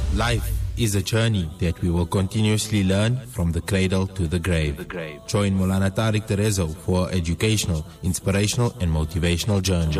Life is a journey that we will continuously learn from the cradle to the grave. Join Maulana Tariq Terezo for an educational, inspirational and motivational journey.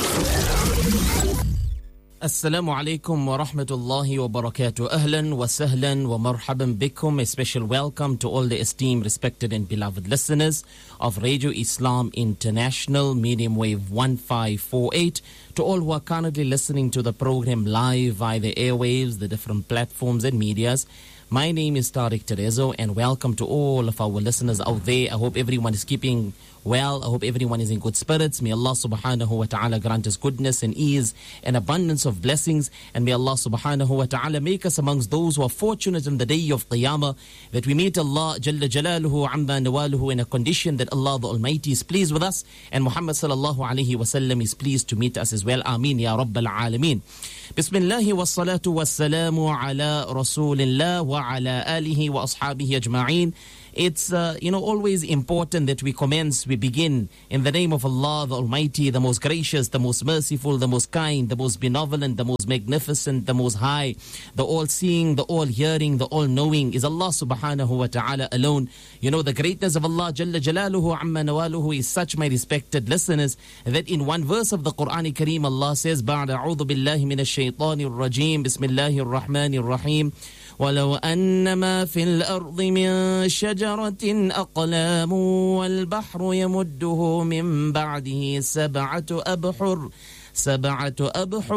Assalamu alaikum wa rahmatullahi wa barakatuh. Ahlan wa sahlan wa marhaban bikum. A special welcome to all the esteemed, respected and beloved listeners of Radio Islam International, medium wave 1548. To all who are currently listening to the program live via the airwaves, the different platforms and medias, my name is Tariq Terezo and welcome to all of our listeners out there. I hope everyone is keeping well. I hope everyone is in good spirits. May Allah subhanahu wa ta'ala grant us goodness and ease and abundance of blessings. And may Allah subhanahu wa ta'ala make us amongst those who are fortunate on the day of Qiyamah, that we meet Allah Jalla Jalaluhu Amma Nawaluhu in a condition that Allah the Almighty is pleased with us and Muhammad sallallahu alayhi wa sallam is pleased to meet us as well. Ameen ya Rabbal Alameen. Bismillahi wa salatu wa salamu ala Rasulillah wa ala alihi wa ashabihi ajma'een. It's, always important that we begin in the name of Allah, the Almighty, the most gracious, the most merciful, the most kind, the most benevolent, the most magnificent, the most high, the all-seeing, the all-hearing, the all-knowing is Allah subhanahu wa ta'ala alone. You know, the greatness of Allah, Jalla Jalaluhu Amma Nawaluhu, is such, my respected listeners, that in one verse of the Quran Kareem, Allah says, Ba'da a'udhu billahi minash shaitanir rajim, bismillahir rahmanir rahim. ولو أن ما في الأرض من شجرة أقلام والبحر يمده من بعده سبعة أبحر